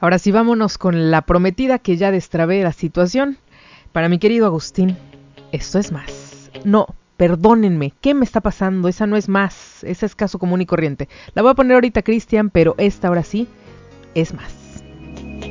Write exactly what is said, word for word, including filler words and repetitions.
Ahora sí, vámonos con la prometida que ya destrabé la situación. Para mi querido Agustín, esto es más. No, perdónenme, ¿qué me está pasando? Esa no es más, esa es caso común y corriente. La voy a poner ahorita, Cristian, pero esta ahora sí es más.